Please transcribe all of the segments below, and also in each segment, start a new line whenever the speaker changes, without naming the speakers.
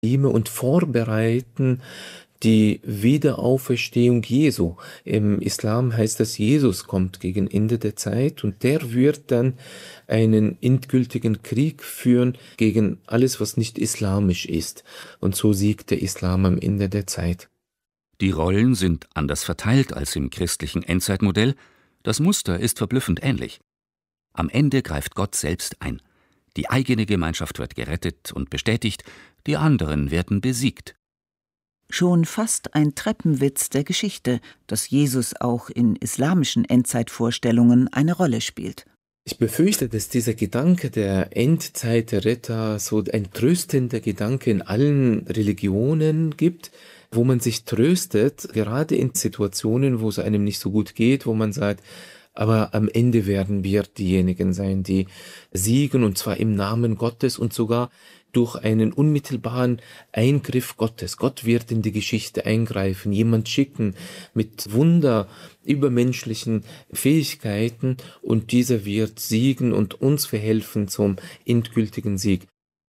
und vorbereiten die Wiederauferstehung Jesu. Im Islam heißt das, Jesus kommt gegen Ende der Zeit und der wird dann einen endgültigen Krieg führen gegen alles, was nicht islamisch ist. Und so siegt der Islam am Ende der Zeit.
Die Rollen sind anders verteilt als im christlichen Endzeitmodell. Das Muster ist verblüffend ähnlich. Am Ende greift Gott selbst ein. Die eigene Gemeinschaft wird gerettet und bestätigt, die anderen werden besiegt.
Schon fast ein Treppenwitz der Geschichte, dass Jesus auch in islamischen Endzeitvorstellungen eine Rolle spielt.
Ich befürchte, dass dieser Gedanke der Endzeitretter so ein tröstender Gedanke in allen Religionen gibt, wo man sich tröstet, gerade in Situationen, wo es einem nicht so gut geht, wo man sagt, aber am Ende werden wir diejenigen sein, die siegen, und zwar im Namen Gottes und sogar durch einen unmittelbaren Eingriff Gottes. Gott wird in die Geschichte eingreifen, jemand schicken mit übermenschlichen Fähigkeiten, und dieser wird siegen und uns verhelfen zum endgültigen Sieg.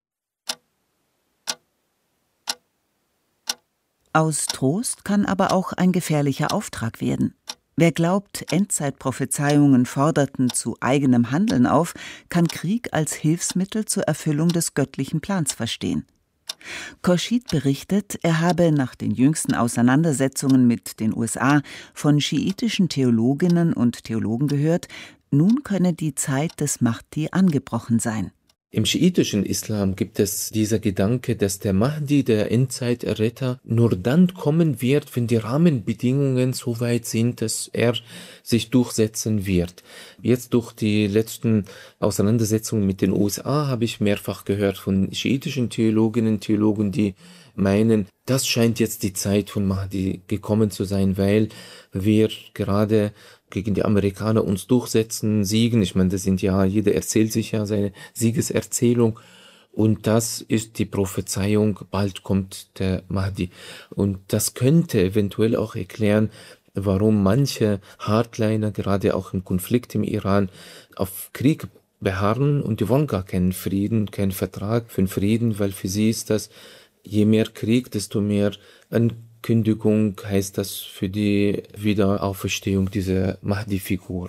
Aus Trost kann aber auch ein gefährlicher Auftrag werden. Wer glaubt, Endzeitprophezeiungen forderten zu eigenem Handeln auf, kann Krieg als Hilfsmittel zur Erfüllung des göttlichen Plans verstehen. Khorshid berichtet, er habe nach den jüngsten Auseinandersetzungen mit den USA von schiitischen Theologinnen und Theologen gehört, nun könne die Zeit des Mahdi angebrochen sein.
Im schiitischen Islam gibt es dieser Gedanke, dass der Mahdi, der Endzeiterretter, nur dann kommen wird, wenn die Rahmenbedingungen so weit sind, dass er sich durchsetzen wird. Jetzt durch die letzten Auseinandersetzungen mit den USA habe ich mehrfach gehört von schiitischen Theologinnen und Theologen, die meinen, das scheint jetzt die Zeit von Mahdi gekommen zu sein, weil wir gerade gegen die Amerikaner uns durchsetzen, siegen. Ich meine, jeder erzählt sich ja seine Siegeserzählung. Und das ist die Prophezeiung, bald kommt der Mahdi. Und das könnte eventuell auch erklären, warum manche Hardliner, gerade auch im Konflikt im Iran, auf Krieg beharren, und die wollen gar keinen Frieden, keinen Vertrag für den Frieden, weil für sie ist das, je mehr Krieg, desto mehr Ankündigung heißt das für die Wiederauferstehung dieser Mahdi-Figur.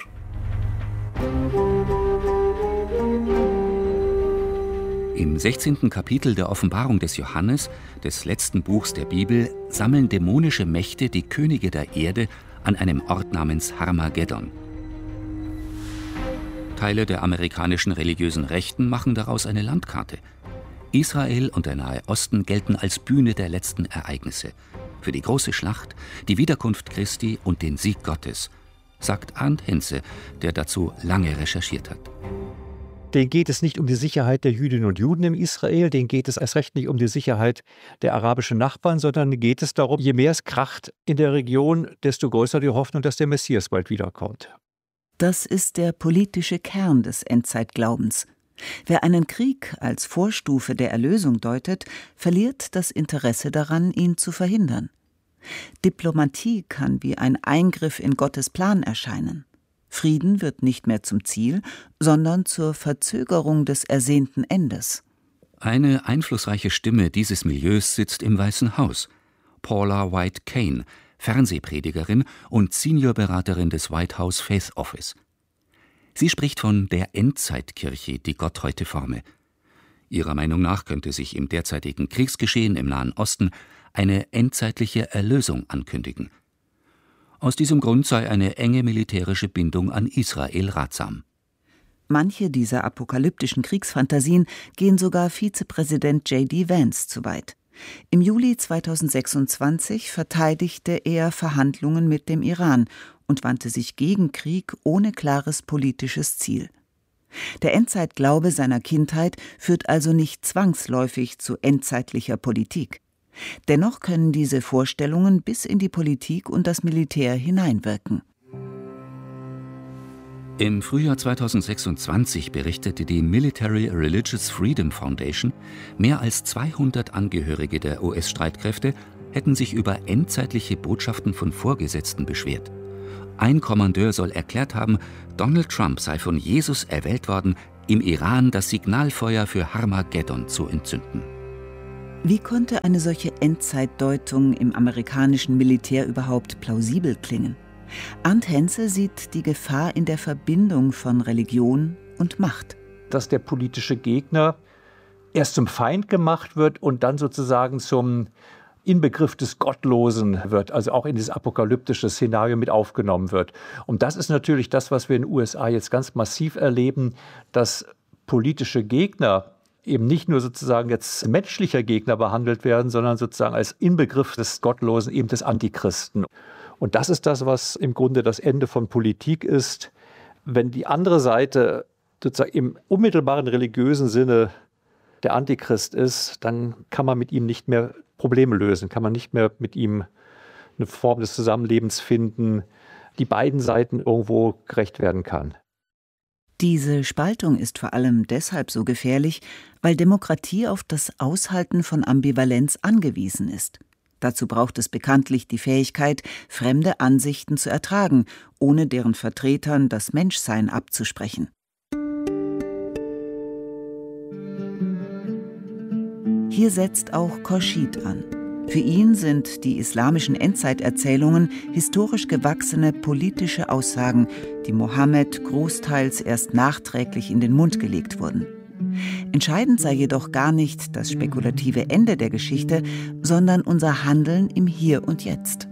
Im 16. Kapitel der Offenbarung des Johannes, des letzten Buchs der Bibel, sammeln dämonische Mächte die Könige der Erde an einem Ort namens Harmageddon. Teile der amerikanischen religiösen Rechten machen daraus eine Landkarte. Israel und der Nahe Osten gelten als Bühne der letzten Ereignisse. Für die große Schlacht, die Wiederkunft Christi und den Sieg Gottes, sagt Arndt Henze, der dazu lange recherchiert hat.
Denen geht es nicht um die Sicherheit der Jüdinnen und Juden in Israel, denen geht es erst recht nicht um die Sicherheit der arabischen Nachbarn, sondern geht es darum, je mehr es kracht in der Region, desto größer die Hoffnung, dass der Messias bald wiederkommt.
Das ist der politische Kern des Endzeitglaubens. Wer einen Krieg als Vorstufe der Erlösung deutet, verliert das Interesse daran, ihn zu verhindern. Diplomatie kann wie ein Eingriff in Gottes Plan erscheinen. Frieden wird nicht mehr zum Ziel, sondern zur Verzögerung des ersehnten Endes.
Eine einflussreiche Stimme dieses Milieus sitzt im Weißen Haus. Paula White Cain, Fernsehpredigerin und Seniorberaterin des White House Faith Office. Sie spricht von der Endzeitkirche, die Gott heute forme. Ihrer Meinung nach könnte sich im derzeitigen Kriegsgeschehen im Nahen Osten eine endzeitliche Erlösung ankündigen. Aus diesem Grund sei eine enge militärische Bindung an Israel ratsam.
Manche dieser apokalyptischen Kriegsfantasien gehen sogar Vizepräsident J.D. Vance zu weit. Im Juli 2026 verteidigte er Verhandlungen mit dem Iran und wandte sich gegen Krieg ohne klares politisches Ziel. Der Endzeitglaube seiner Kindheit führt also nicht zwangsläufig zu endzeitlicher Politik. Dennoch können diese Vorstellungen bis in die Politik und das Militär hineinwirken.
Im Frühjahr 2026 berichtete die Military Religious Freedom Foundation, mehr als 200 Angehörige der US-Streitkräfte hätten sich über endzeitliche Botschaften von Vorgesetzten beschwert. Ein Kommandeur soll erklärt haben, Donald Trump sei von Jesus erwählt worden, im Iran das Signalfeuer für Harmageddon zu entzünden.
Wie konnte eine solche Endzeitdeutung im amerikanischen Militär überhaupt plausibel klingen? Arndt Henze sieht die Gefahr in der Verbindung von Religion und Macht.
Dass der politische Gegner erst zum Feind gemacht wird und dann sozusagen zum Inbegriff des Gottlosen wird, also auch in dieses apokalyptische Szenario mit aufgenommen wird. Und das ist natürlich das, was wir in den USA jetzt ganz massiv erleben, dass politische Gegner eben nicht nur sozusagen jetzt menschlicher Gegner behandelt werden, sondern sozusagen als Inbegriff des Gottlosen, eben des Antichristen. Und das ist das, was im Grunde das Ende von Politik ist. Wenn die andere Seite sozusagen im unmittelbaren religiösen Sinne der Antichrist ist, dann kann man mit ihm nicht mehr Probleme lösen, kann man nicht mehr mit ihm eine Form des Zusammenlebens finden, die beiden Seiten irgendwo gerecht werden kann.
Diese Spaltung ist vor allem deshalb so gefährlich, weil Demokratie auf das Aushalten von Ambivalenz angewiesen ist. Dazu braucht es bekanntlich die Fähigkeit, fremde Ansichten zu ertragen, ohne deren Vertretern das Menschsein abzusprechen. Hier setzt auch Khorshid an. Für ihn sind die islamischen Endzeiterzählungen historisch gewachsene politische Aussagen, die Mohammed großteils erst nachträglich in den Mund gelegt wurden. Entscheidend sei jedoch gar nicht das spekulative Ende der Geschichte, sondern unser Handeln im Hier und Jetzt.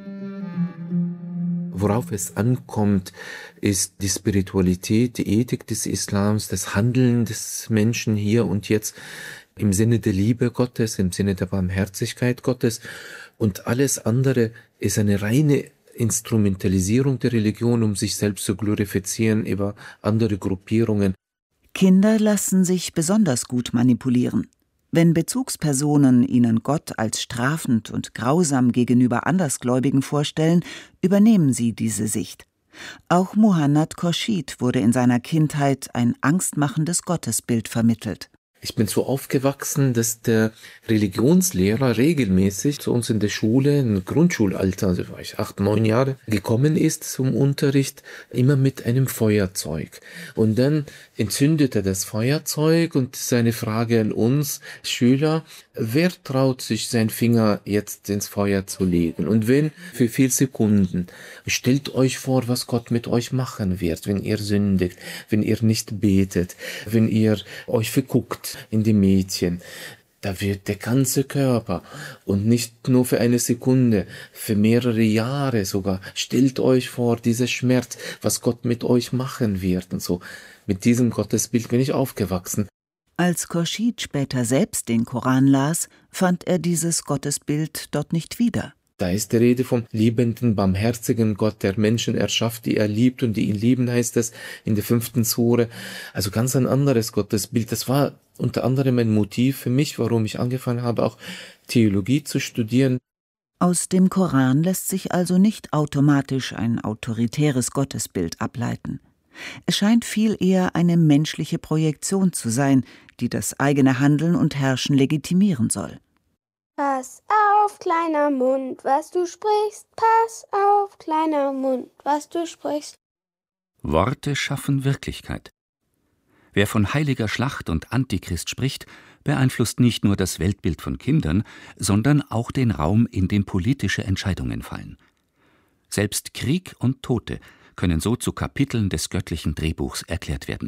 Worauf es ankommt, ist die Spiritualität, die Ethik des Islams, das Handeln des Menschen hier und jetzt im Sinne der Liebe Gottes, im Sinne der Barmherzigkeit Gottes. Und alles andere ist eine reine Instrumentalisierung der Religion, um sich selbst zu glorifizieren über andere Gruppierungen.
Kinder lassen sich besonders gut manipulieren. Wenn Bezugspersonen ihnen Gott als strafend und grausam gegenüber Andersgläubigen vorstellen, übernehmen sie diese Sicht. Auch Muhannad Khorshid wurde in seiner Kindheit ein angstmachendes Gottesbild vermittelt.
Ich bin so aufgewachsen, dass der Religionslehrer regelmäßig zu uns in der Schule, im Grundschulalter, also war ich 8, 9 Jahre, gekommen ist zum Unterricht, immer mit einem Feuerzeug. Und dann entzündet er das Feuerzeug und seine Frage an uns Schüler: Wer traut sich, seinen Finger jetzt ins Feuer zu legen? Und wenn, für 4 Sekunden. Stellt euch vor, was Gott mit euch machen wird, wenn ihr sündigt, wenn ihr nicht betet, wenn ihr euch verguckt in die Mädchen. Da wird der ganze Körper, und nicht nur für eine Sekunde, für mehrere Jahre sogar. Stellt euch vor, dieser Schmerz, was Gott mit euch machen wird und so. Mit diesem Gottesbild bin ich aufgewachsen.
Als Khorshid später selbst den Koran las, fand er dieses Gottesbild dort nicht wieder.
Da ist die Rede vom liebenden, barmherzigen Gott, der Menschen erschafft, die er liebt und die ihn lieben, heißt es in der 5. Sure. Also ganz ein anderes Gottesbild. Das war unter anderem ein Motiv für mich, warum ich angefangen habe, auch Theologie zu studieren.
Aus dem Koran lässt sich also nicht automatisch ein autoritäres Gottesbild ableiten. Es scheint viel eher eine menschliche Projektion zu sein, die das eigene Handeln und Herrschen legitimieren soll.
Pass auf, kleiner Mund, was du sprichst. Pass auf, kleiner Mund, was du sprichst.
Worte schaffen Wirklichkeit. Wer von heiliger Schlacht und Antichrist spricht, beeinflusst nicht nur das Weltbild von Kindern, sondern auch den Raum, in dem politische Entscheidungen fallen. Selbst Krieg und Tote können so zu Kapiteln des göttlichen Drehbuchs erklärt werden.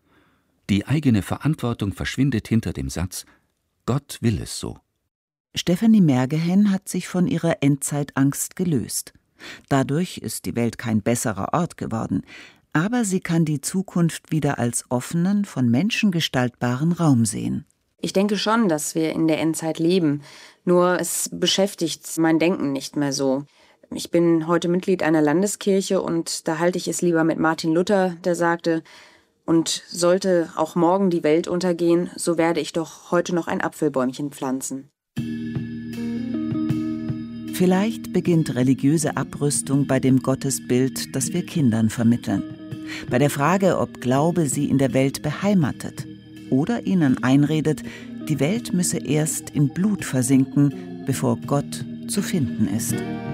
Die eigene Verantwortung verschwindet hinter dem Satz: Gott will es so.
Stefanie Mergehen hat sich von ihrer Endzeitangst gelöst. Dadurch ist die Welt kein besserer Ort geworden, aber sie kann die Zukunft wieder als offenen, von Menschen gestaltbaren Raum sehen.
Ich denke schon, dass wir in der Endzeit leben, nur es beschäftigt mein Denken nicht mehr so. Ich bin heute Mitglied einer Landeskirche und da halte ich es lieber mit Martin Luther, der sagte: Und sollte auch morgen die Welt untergehen, so werde ich doch heute noch ein Apfelbäumchen pflanzen.
Vielleicht beginnt religiöse Abrüstung bei dem Gottesbild, das wir Kindern vermitteln. Bei der Frage, ob Glaube sie in der Welt beheimatet oder ihnen einredet, die Welt müsse erst in Blut versinken, bevor Gott zu finden ist.